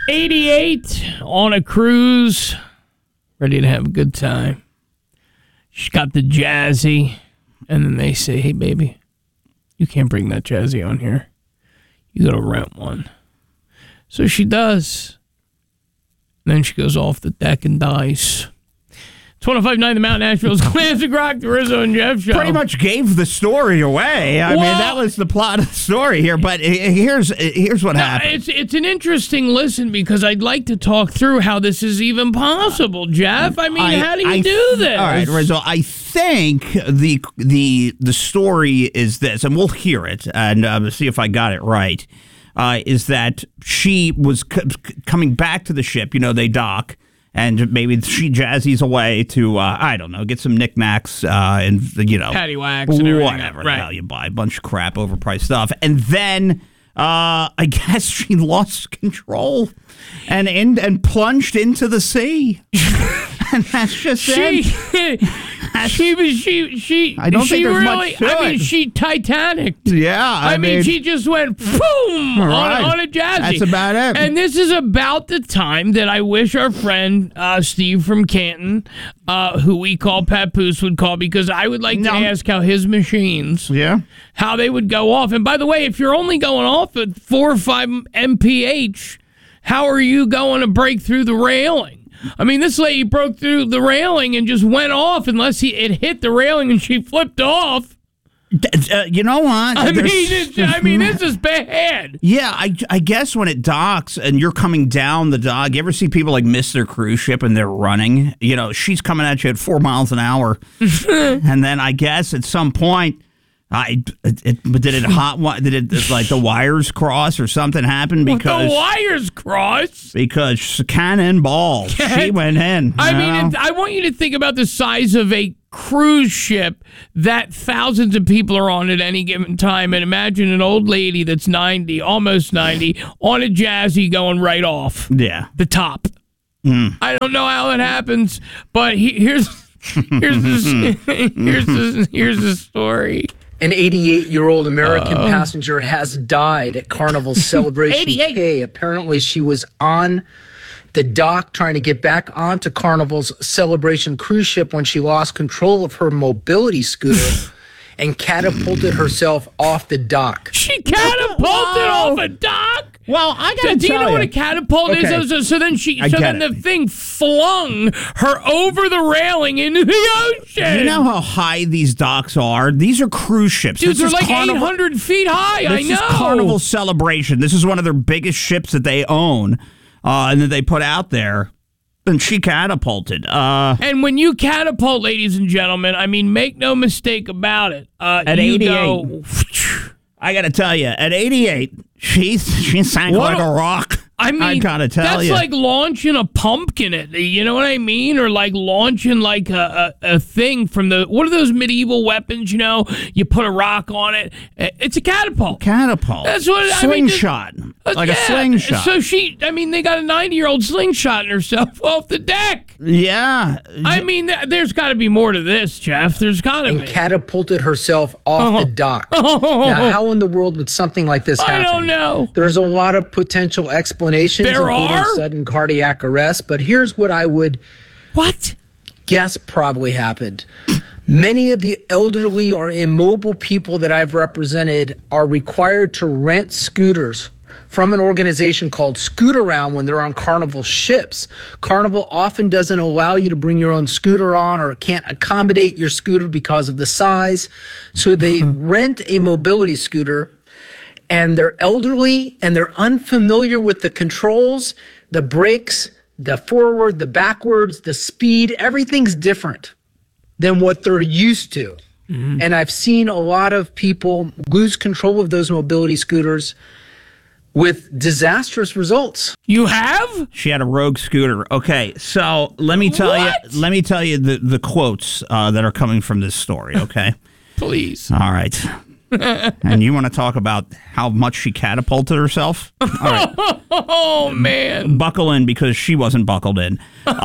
88 on a cruise, ready to have a good time. She's got the Jazzy, and then they say, hey, baby, you can't bring that Jazzy on here. You got to rent one. So she does. And then she goes off the deck and dies. 105.9 The Mountain, Nashville's Classic Rock, the Rizzo and Jeff Show. Pretty much gave the story away. I mean, that was the plot of the story here. But here's what happened. It's an interesting listen because I'd like to talk through how this is even possible, Jeff. I mean, how do you do this? All right, Rizzo. I think the story is this, and we'll hear it and see if I got it right. Is that she was coming back to the ship? You know, they dock. And maybe she jazzies away to, I don't know, get some knickknacks and, paddywhacks and everything. Whatever the hell you buy. A bunch of crap, overpriced stuff. And then I guess she lost control and plunged into the sea. And that's just it. I don't think there's much to it. I mean, she Titanicked. Yeah. I mean, she just went boom on a Jazzy. That's about it. And this is about the time that I wish our friend Steve from Canton, who we call Papoose, would call, because I would like to ask how his machines, how they would go off. And by the way, if you're only going off at 4 or 5 mph, how are you going to break through the railing? I mean, this lady broke through the railing and just went off unless it hit the railing and she flipped off. You know what? I mean, this is bad. Yeah, I guess when it docks and you're coming down the dock, you ever see people like miss their cruise ship and they're running? You know, she's coming at you at 4 miles an hour. And then I guess at some point, did like the wires cross or something happen? Because the wires cross? Because cannonball, she went in. I mean, I want you to think about the size of a cruise ship that thousands of people are on at any given time, and imagine an old lady that's 90, almost 90, on a Jazzy going right off. Yeah, the top. I don't know how it happens, but here's the story. An 88-year-old American passenger has died at Carnival's Celebration K. Apparently, she was on the dock trying to get back onto Carnival's Celebration cruise ship when she lost control of her mobility scooter and catapulted herself off the dock. She catapulted off a dock? Well, I gotta tell you. Do you know what a catapult is? So then the thing flung her over the railing into the ocean. You know how high these docks are? These are cruise ships. Dude, they're like 800 feet high. I know. This is Carnival Celebration. This is one of their biggest ships that they own and that they put out there. And she catapulted. And when you catapult, ladies and gentlemen, I mean, make no mistake about it. At 88. I got to tell you, at 88, she sank like a rock. I mean, I gotta tell you, that's like launching a pumpkin at you know what I mean, or like launching like a thing from what are those medieval weapons? You know, you put a rock on it. It's a catapult. That's what slingshot, like a slingshot. So they got a 90-year-old slingshotting herself off the deck. Yeah, I mean, there's got to be more to this, Jeff. There's got to be. And catapulted herself off the dock. Now, how in the world would something like this happen? I don't know. There's a lot of potential explanations. Including sudden cardiac arrest, but here's what I would guess probably happened. Many of the elderly or immobile people that I've represented are required to rent scooters from an organization called Scootaround when they're on Carnival ships. Carnival often doesn't allow you to bring your own scooter on or can't accommodate your scooter because of the size, so they rent a mobility scooter. And they're elderly, and they're unfamiliar with the controls, the brakes, the forward, the backwards, the speed. Everything's different than what they're used to. Mm-hmm. And I've seen a lot of people lose control of those mobility scooters with disastrous results. You have? She had a rogue scooter. Okay, so let me tell you the quotes that are coming from this story, okay? Please. All right. And you want to talk about how much she catapulted herself? All right. Oh, man. Buckle in, because she wasn't buckled in.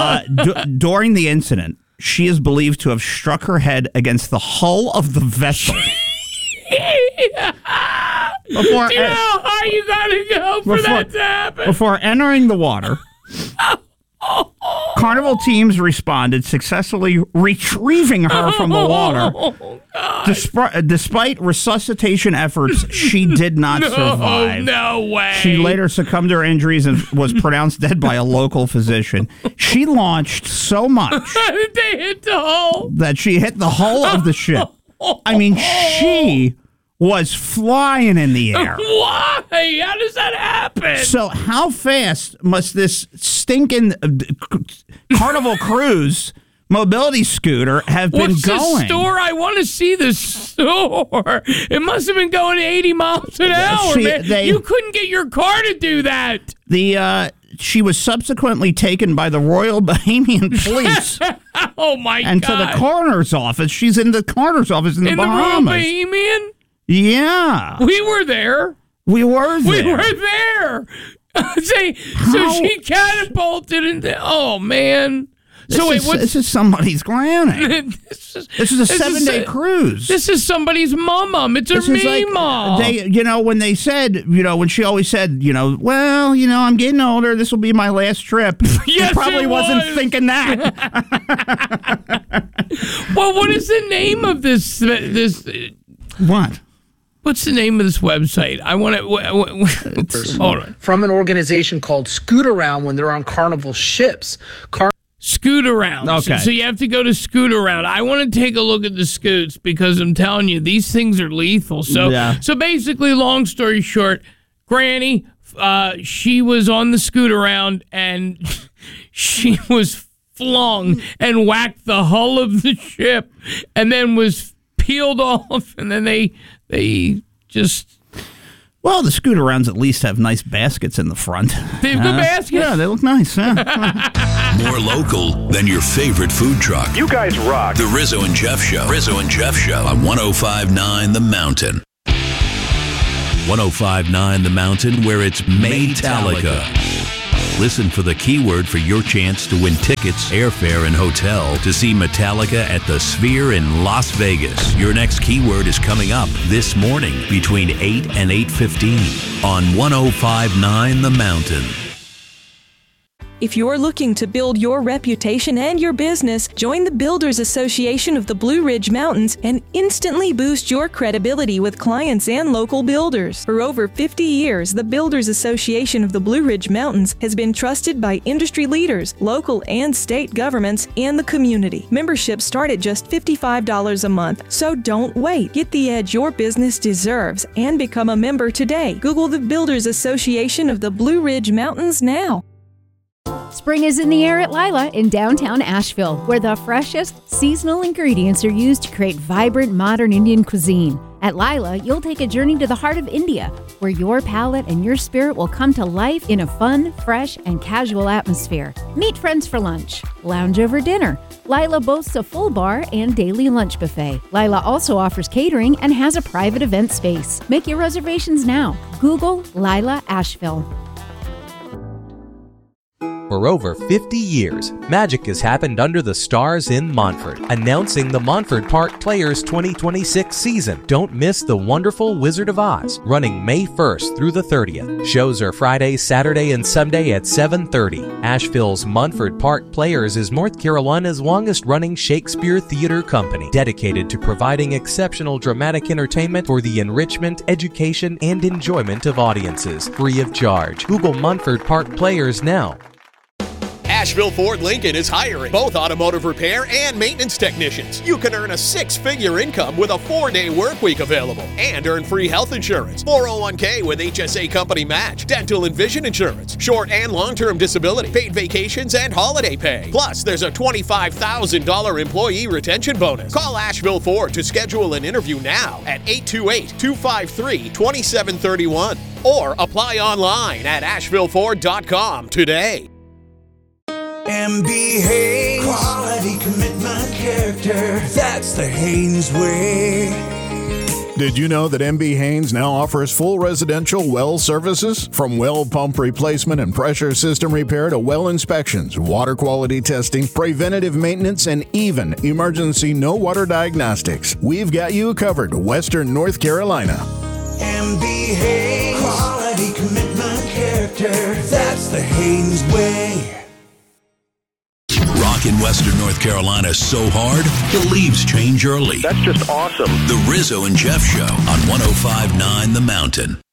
During the incident, she is believed to have struck her head against the hull of the vessel. Do you know how high you gotta go for that to happen? Before entering the water, Carnival teams responded, successfully retrieving her from the water. Despite resuscitation efforts, she did not survive. No way. She later succumbed to her injuries and was pronounced dead by a local physician. She launched so much they hit the hull that she hit the hull of the ship. I mean, she was flying in the air. Why? How does that happen? So how fast must this stinking Carnival Cruise mobility scooter have been going? What's the store? I want to see the store. It must have been going 80 miles an hour, man. You couldn't get your car to do that. She was subsequently taken by the Royal Bahamian Police. Oh, my God. And to the coroner's office. She's in the coroner's office in the Bahamas. In the Royal Bahamian? Yeah. We were there. We were there. So she catapulted into... Oh, man. This is somebody's granny. This is a 7-day cruise. This is somebody's mom. It's her mom. When they said, when she always said, well, I'm getting older. This will be my last trip. Yes, he probably wasn't thinking that. Well, what is the name of this? What? What's the name of this website? I want to... Hold on. From an organization called Scoot Around when they're on Carnival ships. Scoot Around. Okay. So you have to go to Scoot Around. I want to take a look at the scoots because I'm telling you, these things are lethal. So basically, long story short, Granny, she was on the Scoot Around and she was flung and whacked the hull of the ship and then was peeled off, and then they just... Well, the Scoot Arounds at least have nice baskets in the front. They have good baskets? Yeah, they look nice. More local than your favorite food truck. You guys rock. The Rizzo and Jeff Show. Rizzo and Jeff Show on 105.9 The Mountain. 105.9 The Mountain, where it's Maytalica. Listen for the keyword for your chance to win tickets, airfare, and hotel to see Metallica at the Sphere in Las Vegas. Your next keyword is coming up this morning between 8 and 8:15 on 105.9 The Mountain. If you're looking to build your reputation and your business, join the Builders Association of the Blue Ridge Mountains and instantly boost your credibility with clients and local builders. For over 50 years, the Builders Association of the Blue Ridge Mountains has been trusted by industry leaders, local and state governments, and the community. Memberships start at just $55 a month, so don't wait. Get the edge your business deserves and become a member today. Google the Builders Association of the Blue Ridge Mountains now. Spring is in the air at Lila in downtown Asheville, where the freshest seasonal ingredients are used to create vibrant modern Indian cuisine. At Lila, you'll take a journey to the heart of India, where your palate and your spirit will come to life in a fun, fresh, and casual atmosphere. Meet friends for lunch, lounge over dinner. Lila boasts a full bar and daily lunch buffet. Lila also offers catering and has a private event space. Make your reservations now. Google Lila Asheville. For over 50 years, magic has happened under the stars in Montford. Announcing the Montford Park Players 2026 season. Don't miss the wonderful Wizard of Oz, running May 1st through the 30th. Shows are Friday, Saturday, and Sunday at 7:30. Asheville's Montford Park Players is North Carolina's longest-running Shakespeare theater company, dedicated to providing exceptional dramatic entertainment for the enrichment, education, and enjoyment of audiences, free of charge. Google Montford Park Players now. Asheville Ford Lincoln is hiring both automotive repair and maintenance technicians. You can earn a 6-figure income with a 4-day work week available and earn free health insurance, 401k with HSA company match, dental and vision insurance, short and long-term disability, paid vacations, and holiday pay. Plus, there's a $25,000 employee retention bonus. Call Asheville Ford to schedule an interview now at 828-253-2731 or apply online at ashevilleford.com today. MB Haynes, quality, commitment, character. That's the Haynes way. Did you know that MB Haynes now offers full residential well services? From well pump replacement and pressure system repair to well inspections, water quality testing, preventative maintenance, and even emergency no water diagnostics. We've got you covered, Western North Carolina. MB Haynes. Quality, commitment, character. That's the Haynes way. Rock in Western North Carolina so hard, the leaves change early. That's just awesome. The Rizzo and Jeff Show on 105.9 The Mountain.